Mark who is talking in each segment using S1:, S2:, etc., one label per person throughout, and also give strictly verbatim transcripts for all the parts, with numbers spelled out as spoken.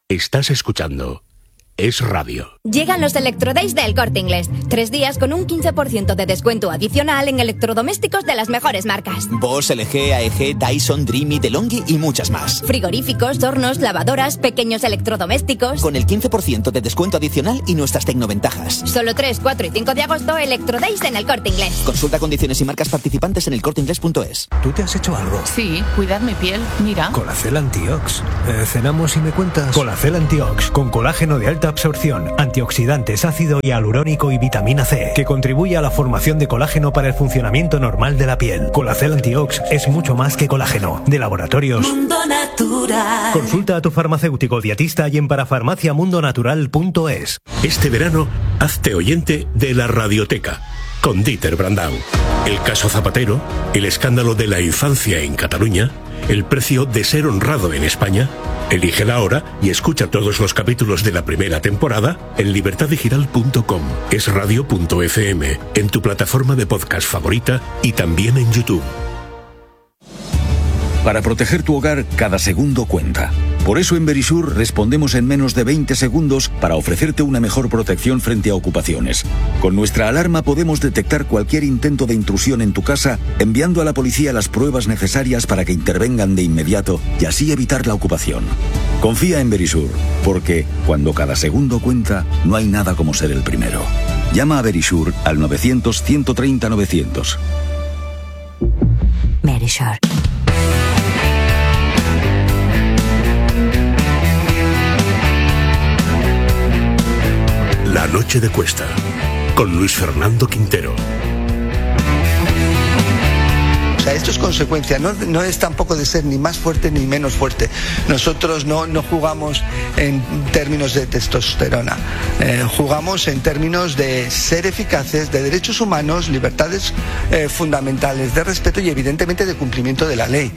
S1: Estás escuchando Es Radio.
S2: Llegan los Electrodays del Corte Inglés. Tres días con un quince por ciento de descuento adicional en electrodomésticos de las mejores marcas.
S3: Bosch, L G, A E G, Dyson, Dreamy, DeLonghi y muchas más.
S2: Frigoríficos, hornos, lavadoras, pequeños electrodomésticos.
S3: Con el quince por ciento de descuento adicional y nuestras tecnoventajas.
S2: Solo tres, cuatro y cinco de agosto, Electrodays en el Corte Inglés.
S3: Consulta condiciones y marcas participantes en el corte inglés punto es.
S4: ¿Tú te has hecho algo?
S5: Sí, cuidad mi piel, mira.
S4: Colacel Antiox. Eh, ¿Cenamos y me cuentas?
S6: Colacel Antiox, con colágeno de alta absorción, antioxidantes, ácido hialurónico y vitamina C, que contribuye a la formación de colágeno para el funcionamiento normal de la piel. Colacel Antiox es mucho más que colágeno. De Laboratorios
S7: Mundo Natural.
S6: Consulta a tu farmacéutico dietista y en parafarmacia mundo natural punto es.
S1: Este verano, hazte oyente de la Radioteca, con Dieter Brandau. El caso Zapatero, el escándalo de la infancia en Cataluña, el precio de ser honrado en España. Elige la hora y escucha todos los capítulos de la primera temporada en libertad digital punto com, es radio punto efe eme, en tu plataforma de podcast favorita y también en YouTube.
S8: Para proteger tu hogar, cada segundo cuenta. Por eso en Verisur respondemos en menos de veinte segundos para ofrecerte una mejor protección frente a ocupaciones. Con nuestra alarma podemos detectar cualquier intento de intrusión en tu casa, enviando a la policía las pruebas necesarias para que intervengan de inmediato y así evitar la ocupación. Confía en Verisur, porque cuando cada segundo cuenta, no hay nada como ser el primero. Llama a Verisur al novecientos, ciento treinta, novecientos.
S9: Verisur.
S1: La noche de Cuesta, con Luis Fernando Quintero.
S10: O sea, esto es consecuencia, no, no es tampoco de ser ni más fuerte ni menos fuerte. Nosotros no, no jugamos en términos de testosterona, eh, jugamos en términos de ser eficaces, de derechos humanos, libertades eh, fundamentales, de respeto y evidentemente de cumplimiento de la ley.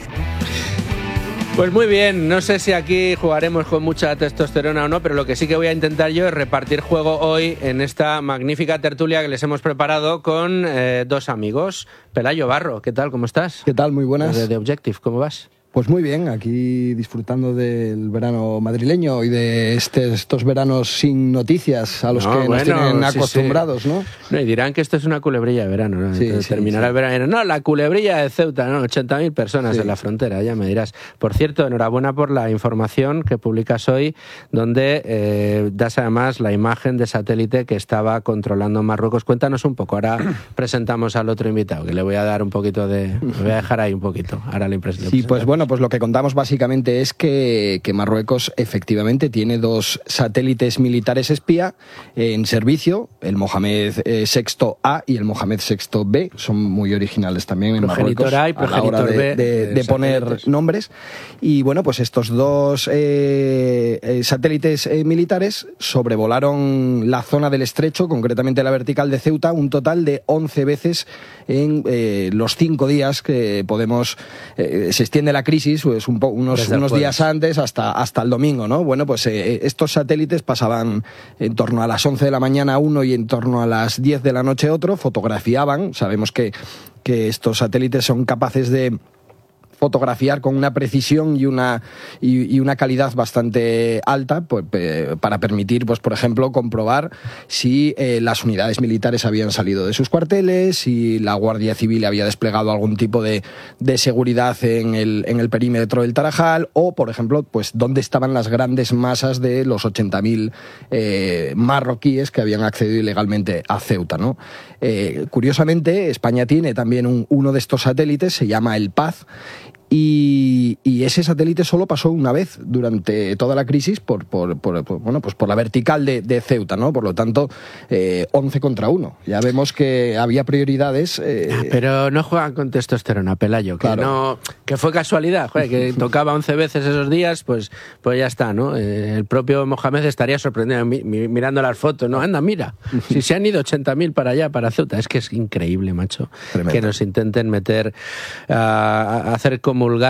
S11: Pues muy bien, no sé si aquí jugaremos con mucha testosterona o no, pero lo que sí que voy a intentar yo es repartir juego hoy en esta magnífica tertulia que les hemos preparado con eh, dos amigos. Pelayo Barro, ¿qué tal? ¿Cómo estás?
S12: ¿Qué tal? Muy buenas.
S11: De The Objective, ¿cómo vas?
S12: Pues muy bien, aquí disfrutando del verano madrileño y de este, estos veranos sin noticias a los no, que bueno, nos tienen acostumbrados, sí, sí. ¿no?
S11: No, y dirán que esto es una culebrilla de verano, ¿no? Sí, sí, terminará sí. el verano. No, la culebrilla de Ceuta, ¿no? ochenta mil personas sí. en la frontera, ya me dirás. Por cierto, enhorabuena por la información que publicas hoy, donde eh, das además la imagen de satélite que estaba controlando Marruecos. Cuéntanos un poco, ahora presentamos al otro invitado, que le voy a dar un poquito de... Me voy a dejar ahí un poquito, ahora la impresión.
S12: Sí, pues bueno, pues lo que contamos básicamente es que, que Marruecos efectivamente tiene dos satélites militares espía en servicio, el Mohamed eh, sexto A y el Mohamed sexto B, son muy originales también en
S11: progenitor
S12: Marruecos
S11: A y
S12: a la hora de,
S11: B
S12: de, de poner nombres. Y bueno, pues estos dos eh, eh, satélites eh, militares sobrevolaron la zona del estrecho, concretamente la vertical de Ceuta, un total de once veces en eh, los cinco días que podemos... Eh, se extiende la crisis, pues un po, unos, unos días antes hasta, hasta el domingo, ¿no? Bueno, pues eh, estos satélites pasaban en torno a las once de la mañana uno y en torno a las diez de la noche otro, fotografiaban, sabemos que, que estos satélites son capaces de fotografiar con una precisión y una y, y una calidad bastante alta, pues, eh, para permitir, pues por ejemplo, comprobar si eh, las unidades militares habían salido de sus cuarteles, si la Guardia Civil había desplegado algún tipo de, de seguridad en el, en el perímetro del Tarajal, o por ejemplo, pues dónde estaban las grandes masas de los ochenta mil eh, marroquíes que habían accedido ilegalmente a Ceuta, ¿no? Eh, curiosamente, España tiene también un, uno de estos satélites, se llama el Paz. Y, y ese satélite solo pasó una vez durante toda la crisis por, por, por, por, bueno, pues por la vertical de, de Ceuta, ¿no? Por lo tanto, eh, once contra uno. Ya vemos que había prioridades. Eh...
S11: Ah, pero no juegan con testosterona, Pelayo. Que, claro. no, que fue casualidad, joder, que tocaba once veces esos días, pues, pues ya está, ¿no? Eh, el propio Mohamed estaría sorprendido mi, mi, mirando las fotos, ¿no? Anda, mira, si se han ido ochenta mil para allá, para Ceuta. Es que es increíble, macho. Tremendo. Que nos intenten meter a, a hacer como comulgar con esta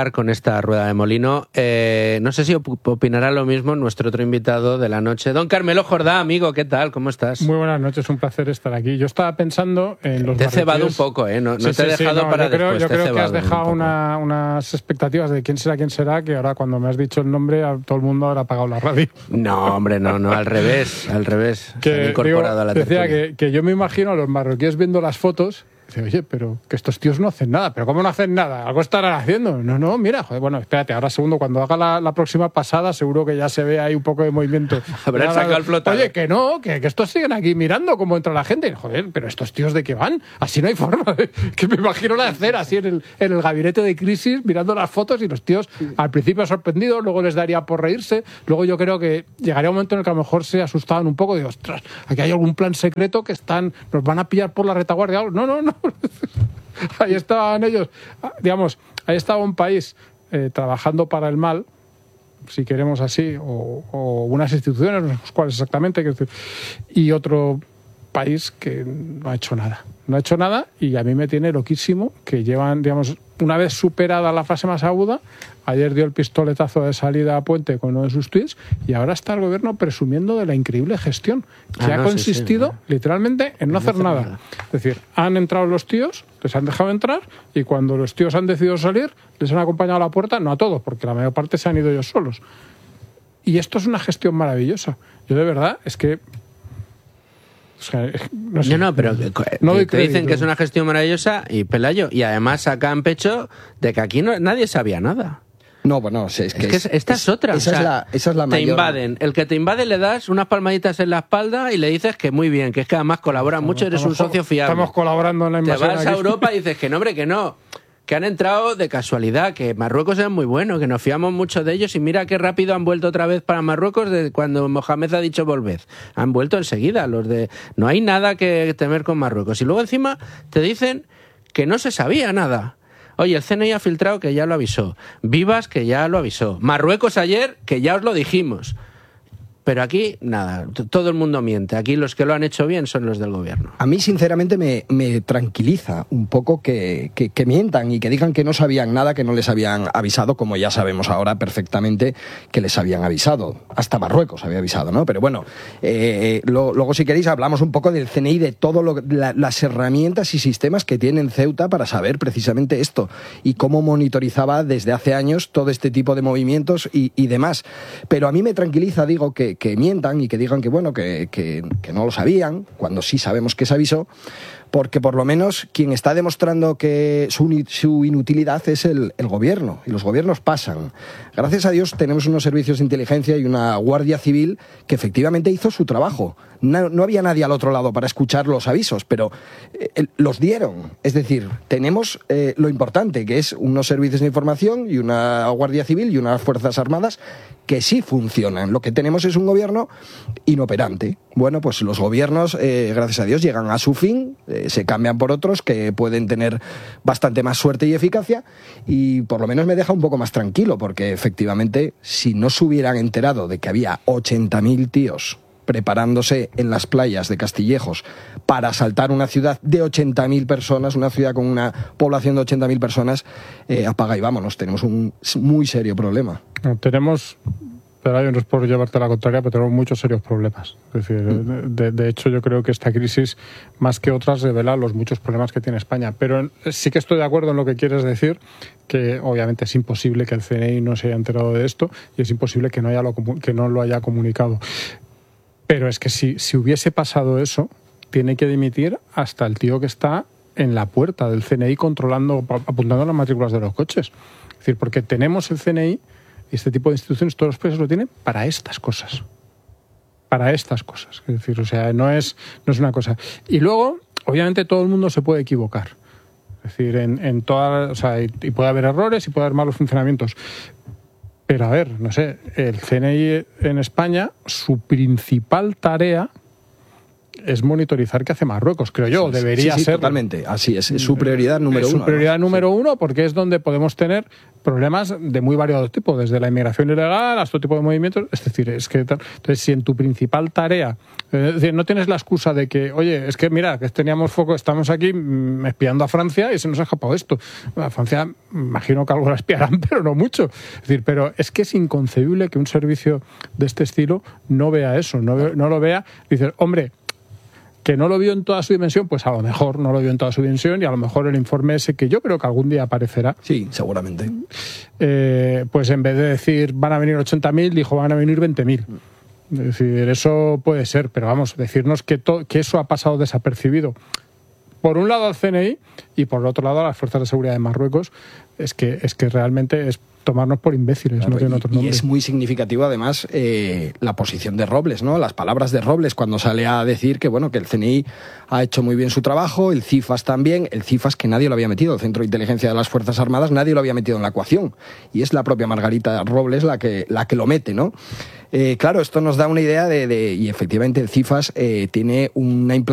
S11: esta rueda de molino. Eh, no sé si opinará lo mismo nuestro otro invitado de la noche, don Carmelo Jordá, amigo, ¿qué tal? ¿Cómo estás?
S7: Muy buenas noches, un placer estar aquí. Yo estaba pensando en los
S11: Te he
S7: marroquíes...
S11: cebado un poco, ¿eh? No, no
S7: sí,
S11: te he
S7: sí,
S11: dejado
S7: sí, no,
S11: para
S7: yo creo,
S11: después.
S7: Yo
S11: te
S7: creo que has dejado
S11: un
S7: una, unas expectativas de quién será, quién será, que ahora cuando me has dicho el nombre, a todo el mundo habrá apagado la radio.
S11: No, hombre, no, no, al revés, al revés.
S7: Que,
S11: Se han incorporado
S7: digo,
S11: a la
S7: decía
S11: tertulia.
S7: que, que yo me imagino a los marroquíes viendo las fotos. Dice, oye, pero que estos tíos no hacen nada. ¿Pero cómo no hacen nada? ¿Algo estarán haciendo? No, no, mira, joder, bueno, espérate, ahora segundo, cuando haga la, la próxima pasada, seguro que ya se ve ahí un poco de movimiento.
S11: Habrán sacado el flotador.
S7: Oye, que no, que, que estos siguen aquí mirando cómo entra la gente. Joder, pero estos tíos de qué van, así no hay forma. De, que me imagino la escena así en el, en el gabinete de crisis, mirando las fotos y los tíos al principio sorprendidos, luego les daría por reírse, luego yo creo que llegaría un momento en el que a lo mejor se asustaban un poco de, ostras, aquí hay algún plan secreto que están, nos van a pillar por la retaguardia. No, no, no. Ahí estaban ellos, digamos, ahí estaba un país eh, trabajando para el mal, si queremos así, o, o unas instituciones, no sé cuáles exactamente, quiero decir, y otro país que no ha hecho nada. No ha hecho nada y a mí me tiene loquísimo que llevan, digamos, una vez superada la fase más aguda, ayer dio el pistoletazo de salida a Puente con uno de sus tweets y ahora está el gobierno presumiendo de la increíble gestión que
S11: ah,
S7: ha
S11: no,
S7: consistido
S11: sí, sí,
S7: literalmente en no, no hacer, hacer nada. nada. Es decir, han entrado los tíos, les han dejado entrar y cuando los tíos han decidido salir, les han acompañado a la puerta, no a todos, porque la mayor parte se han ido ellos solos. Y esto es una gestión maravillosa. Yo de verdad, es que... O sea, no, sé,
S11: no, no, pero
S7: no
S11: te, te dicen que es una gestión maravillosa y Pelayo, y además sacan pecho de que aquí no, nadie sabía nada.
S12: No, bueno, es que,
S11: es que esta es, es otra.
S12: Esa,
S11: o sea,
S12: es la, esa es la
S11: te
S12: mayor...
S11: invaden. El que te invade le das unas palmaditas en la espalda y le dices que muy bien, que es que además colaboran mucho, eres un socio fiable.
S7: Estamos colaborando en la invasión.
S11: Te vas
S7: aquí.
S11: a Europa y dices que no, hombre, que no. Que han entrado de casualidad, que Marruecos es muy bueno, que nos fiamos mucho de ellos y mira qué rápido han vuelto otra vez para Marruecos de cuando Mohamed ha dicho volved. Han vuelto enseguida los de... No hay nada que temer con Marruecos. Y luego encima te dicen que no se sabía nada. Oye, el C N I ha filtrado que ya lo avisó. Vivas que ya lo avisó. Marruecos ayer que ya os lo dijimos. Pero aquí, nada, todo el mundo miente. Aquí los que lo han hecho bien son los del gobierno.
S12: A mí, sinceramente, me, me tranquiliza un poco que, que, que mientan y que digan que no sabían nada, que no les habían avisado, como ya sabemos ahora perfectamente que les habían avisado. Hasta Marruecos había avisado, ¿no? Pero bueno, eh, lo, luego si queréis hablamos un poco del C N I, de todas la, las herramientas y sistemas que tiene en Ceuta para saber precisamente esto y cómo monitorizaba desde hace años todo este tipo de movimientos y, y demás. Pero a mí me tranquiliza, digo, que que mientan y que digan que bueno que, que, que no lo sabían, cuando sí sabemos que se avisó, porque por lo menos quien está demostrando que su, su inutilidad es el, el gobierno, y los gobiernos pasan. Gracias a Dios tenemos unos servicios de inteligencia y una Guardia Civil que efectivamente hizo su trabajo. No, no había nadie al otro lado para escuchar los avisos, pero eh, los dieron. Es decir, tenemos eh, lo importante, que es unos servicios de información y una Guardia Civil y unas Fuerzas Armadas que sí funcionan. Lo que tenemos es un gobierno inoperante. Bueno, pues los gobiernos, eh, gracias a Dios, llegan a su fin, eh, se cambian por otros que pueden tener bastante más suerte y eficacia, y por lo menos me deja un poco más tranquilo, porque efectivamente, si no se hubieran enterado de que había ochenta mil tíos preparándose en las playas de Castillejos para asaltar una ciudad de ochenta mil personas, una ciudad con una población de ochenta mil personas, eh, apaga y vámonos, tenemos un muy serio problema.
S7: No, tenemos, pero no es por llevarte la contraria, pero tenemos muchos serios problemas. Es decir, mm. de, de hecho yo creo que esta crisis, más que otras, revela los muchos problemas que tiene España. Pero sí que estoy de acuerdo en lo que quieres decir, que obviamente es imposible que el C N I no se haya enterado de esto y es imposible que no, haya lo, que no lo haya comunicado. Pero es que si, si hubiese pasado eso, tiene que dimitir hasta el tío que está en la puerta del C N I controlando, apuntando las matrículas de los coches. Es decir, porque tenemos el C N I y este tipo de instituciones, todos los países lo tienen para estas cosas. Para estas cosas. Es decir, o sea, no es, no es una cosa. Y luego, obviamente, todo el mundo se puede equivocar. Es decir, en, en toda, o sea, y, y puede haber errores y puede haber malos funcionamientos. Pero a ver, no sé, el C N I en España, su principal tarea es monitorizar qué hace Marruecos, creo yo,
S12: sí,
S7: debería
S12: sí, sí,
S7: ser.
S12: Totalmente, así es, es su prioridad número
S7: es
S12: uno.
S7: Su prioridad
S12: además,
S7: número
S12: sí.
S7: uno porque es donde podemos tener problemas de muy variado tipo, desde la inmigración ilegal hasta todo tipo de movimientos. Es decir, es que entonces si en tu principal tarea, es decir, no tienes la excusa de que, oye, es que mira, que teníamos foco, estamos aquí mm, espiando a Francia y se nos ha escapado esto. A Francia, imagino que algo la espiarán, pero no mucho. Es decir, pero es que es inconcebible que un servicio de este estilo no vea eso, no, ve, no lo vea. Dices, hombre, que no lo vio en toda su dimensión, pues a lo mejor no lo vio en toda su dimensión y a lo mejor el informe ese que yo creo que algún día aparecerá.
S12: Sí, seguramente.
S7: Eh, pues en vez de decir van a venir ochenta mil, dijo van a venir veinte mil. Es decir, eso puede ser, pero vamos, decirnos que, to, que eso ha pasado desapercibido. Por un lado al C N I y por otro lado a las fuerzas de seguridad de Marruecos, es que, es que realmente es tomarnos por imbéciles, claro, no tiene otro nombre.
S12: Y es muy significativo además eh, la posición de Robles, ¿no? Las palabras de Robles cuando sale a decir que bueno, que el C N I ha hecho muy bien su trabajo, el CIFAS también, el CIFAS que nadie lo había metido, el Centro de Inteligencia de las Fuerzas Armadas, nadie lo había metido en la ecuación, y es la propia Margarita Robles la que, la que lo mete, ¿no? Eh, claro, esto nos da una idea de, de y efectivamente el CIFAS eh, tiene una implantación